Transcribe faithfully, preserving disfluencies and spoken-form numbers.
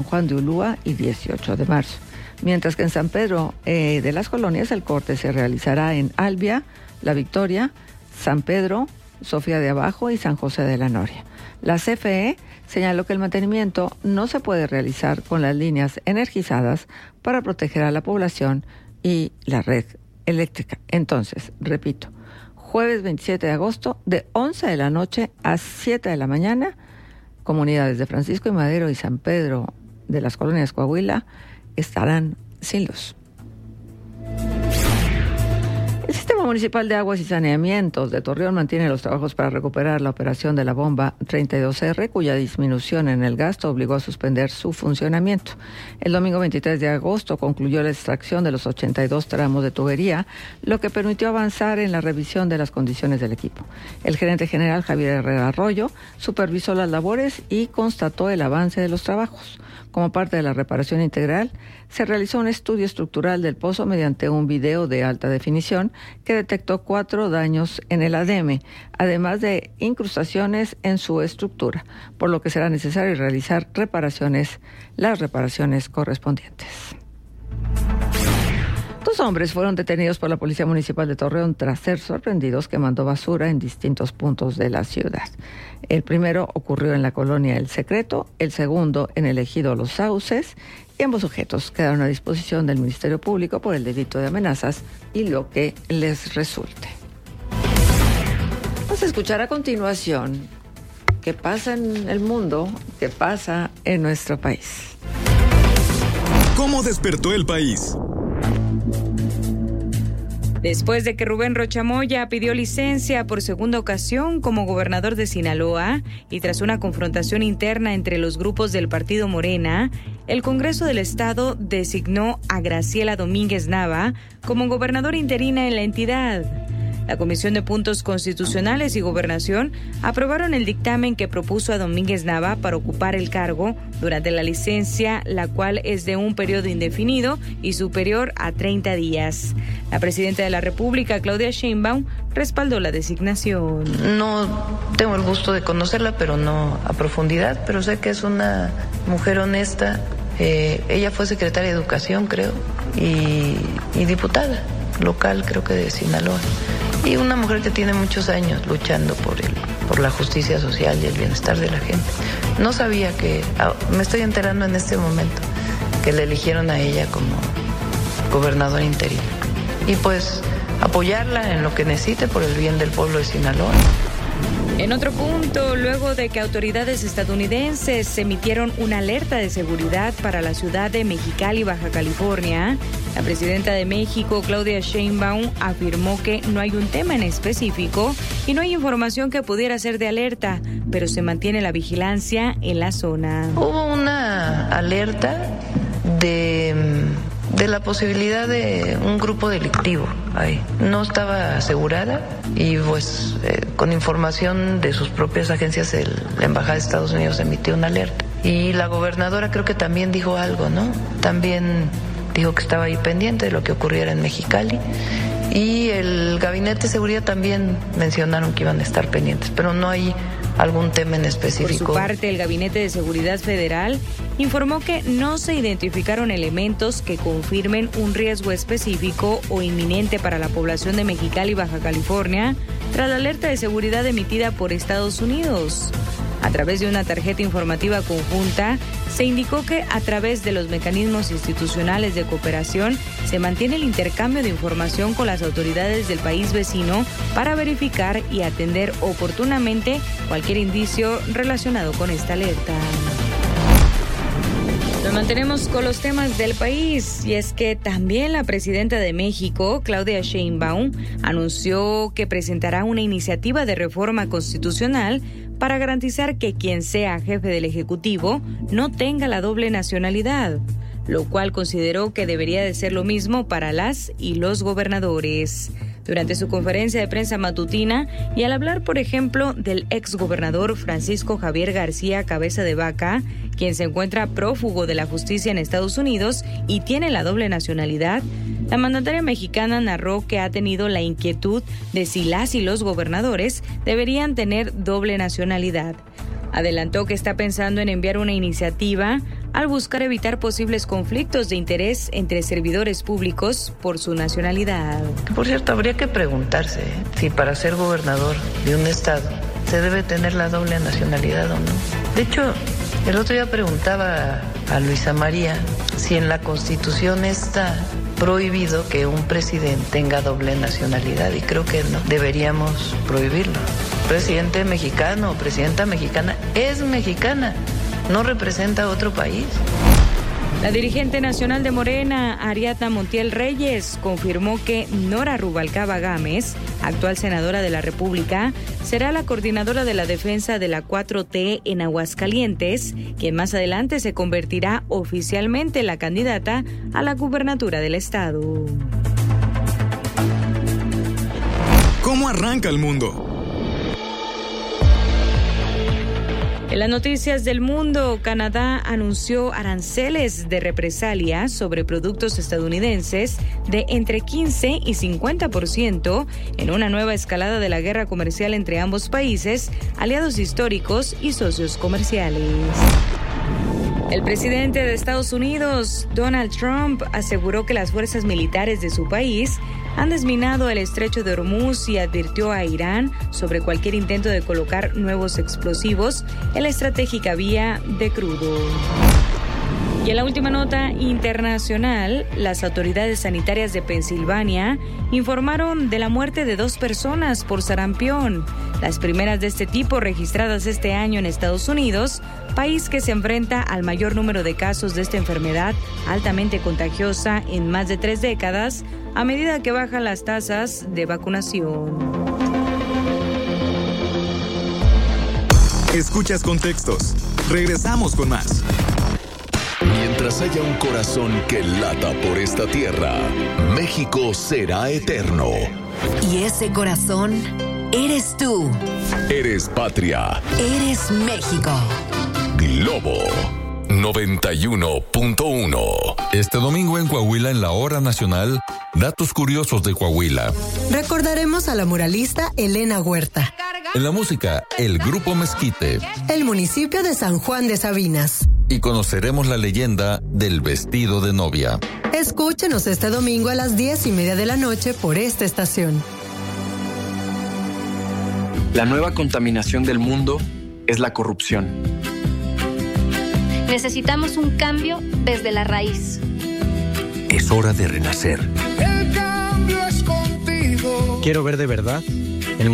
Juan de Ulúa y dieciocho de marzo. Mientras que en San Pedro eh, de las Colonias el corte se realizará en Albia, La Victoria, San Pedro, Sofía de Abajo y San José de la Noria. La C F E señaló que el mantenimiento no se puede realizar con las líneas energizadas para proteger a la población y la red eléctrica. Entonces, repito, jueves veintisiete de agosto de once de la noche a siete de la mañana, comunidades de Francisco y Madero y San Pedro de las Colonias Coahuila estarán sin luz. El Sistema Municipal de Aguas y Saneamientos de Torreón mantiene los trabajos para recuperar la operación de la bomba treinta y dos R, cuya disminución en el gasto obligó a suspender su funcionamiento. El domingo veintitrés de agosto concluyó la extracción de los ochenta y dos tramos de tubería, lo que permitió avanzar en la revisión de las condiciones del equipo. El gerente general Javier Herrera Arroyo supervisó las labores y constató el avance de los trabajos. Como parte de la reparación integral, se realizó un estudio estructural del pozo mediante un video de alta definición que detectó cuatro daños en el ademe, además de incrustaciones en su estructura, por lo que será necesario realizar reparaciones, las reparaciones correspondientes. Dos hombres fueron detenidos por la Policía Municipal de Torreón tras ser sorprendidos quemando basura en distintos puntos de la ciudad. El primero ocurrió en la colonia El Secreto, el segundo en el ejido Los Sauces, y ambos sujetos quedaron a disposición del Ministerio Público por el delito de amenazas y lo que les resulte. Vamos a escuchar a continuación qué pasa en el mundo, qué pasa en nuestro país. ¿Cómo despertó el país? Después de que Rubén Rocha Moya pidió licencia por segunda ocasión como gobernador de Sinaloa y tras una confrontación interna entre los grupos del partido Morena, el Congreso del Estado designó a Graciela Domínguez Nava como gobernadora interina en la entidad. La Comisión de Puntos Constitucionales y Gobernación aprobaron el dictamen que propuso a Domínguez Nava para ocupar el cargo durante la licencia, la cual es de un periodo indefinido y superior a treinta días. La presidenta de la República, Claudia Sheinbaum, respaldó la designación. No tengo el gusto de conocerla, pero no a profundidad, pero sé que es una mujer honesta. Eh, ella fue secretaria de Educación, creo, y, y diputada local, creo que de Sinaloa. Y una mujer que tiene muchos años luchando por el, por la justicia social y el bienestar de la gente. No sabía que, me estoy enterando en este momento, que le eligieron a ella como gobernadora interina. Y pues apoyarla en lo que necesite por el bien del pueblo de Sinaloa. En otro punto, luego de que autoridades estadounidenses emitieron una alerta de seguridad para la ciudad de Mexicali, Baja California, la presidenta de México, Claudia Sheinbaum, afirmó que no hay un tema en específico y no hay información que pudiera ser de alerta, pero se mantiene la vigilancia en la zona. Hubo una alerta de, de la posibilidad de un grupo delictivo ahí. No estaba asegurada y pues eh, con información de sus propias agencias, el, la Embajada de Estados Unidos emitió una alerta. Y la gobernadora creo que también dijo algo, ¿no? También dijo que estaba ahí pendiente de lo que ocurriera en Mexicali. Y el Gabinete de Seguridad también mencionaron que iban a estar pendientes, pero no hay algún tema en específico. Por su parte, el Gabinete de Seguridad Federal informó que no se identificaron elementos que confirmen un riesgo específico o inminente para la población de Mexicali, Baja California, tras la alerta de seguridad emitida por Estados Unidos. A través de una tarjeta informativa conjunta, se indicó que a través de los mecanismos institucionales de cooperación se mantiene el intercambio de información con las autoridades del país vecino para verificar y atender oportunamente cualquier indicio relacionado con esta alerta. Nos mantenemos con los temas del país y es que también la presidenta de México, Claudia Sheinbaum, anunció que presentará una iniciativa de reforma constitucional para garantizar que quien sea jefe del Ejecutivo no tenga la doble nacionalidad, lo cual consideró que debería de ser lo mismo para las y los gobernadores. Durante su conferencia de prensa matutina y al hablar, por ejemplo, del exgobernador Francisco Javier García Cabeza de Vaca, quien se encuentra prófugo de la justicia en Estados Unidos y tiene la doble nacionalidad, la mandataria mexicana narró que ha tenido la inquietud de si las y los gobernadores deberían tener doble nacionalidad. Adelantó que está pensando en enviar una iniciativa al buscar evitar posibles conflictos de interés entre servidores públicos por su nacionalidad. Por cierto, habría que preguntarse ¿eh? si para ser gobernador de un estado se debe tener la doble nacionalidad o no. De hecho, el otro día preguntaba a Luisa María si en la Constitución está prohibido que un presidente tenga doble nacionalidad, y creo que no, deberíamos prohibirlo. Presidente mexicano o presidenta mexicana es mexicana, no representa a otro país. La dirigente nacional de Morena, Ariadna Montiel Reyes, confirmó que Nora Rubalcaba Gámez, actual senadora de la República, será la coordinadora de la defensa de la cuatro T en Aguascalientes, quien más adelante se convertirá oficialmente en la candidata a la gubernatura del estado. ¿Cómo arranca el mundo? En las noticias del mundo, Canadá anunció aranceles de represalia sobre productos estadounidenses de entre quince y cincuenta por ciento en una nueva escalada de la guerra comercial entre ambos países, aliados históricos y socios comerciales. El presidente de Estados Unidos, Donald Trump, aseguró que las fuerzas militares de su país han desminado el estrecho de Hormuz y advirtió a Irán sobre cualquier intento de colocar nuevos explosivos en la estratégica vía de crudo. Y en la última nota internacional, las autoridades sanitarias de Pensilvania informaron de la muerte de dos personas por sarampión, las primeras de este tipo registradas este año en Estados Unidos, país que se enfrenta al mayor número de casos de esta enfermedad altamente contagiosa en más de tres décadas, a medida que bajan las tasas de vacunación. Escuchas Contextos. Regresamos con más. Mientras haya un corazón que lata por esta tierra, México será eterno. Y ese corazón eres tú. Eres patria. Eres México. Globo noventa y uno punto uno. Este domingo en Coahuila, en la Hora Nacional, datos curiosos de Coahuila. Recordaremos a la muralista Elena Huerta. En la música, el Grupo Mezquite. El municipio de San Juan de Sabinas. Y conoceremos la leyenda del vestido de novia. Escúchenos este domingo a las diez y media de la noche por esta estación. La nueva contaminación del mundo es la corrupción. Necesitamos un cambio desde la raíz. Es hora de renacer. El cambio es contigo. Quiero ver de verdad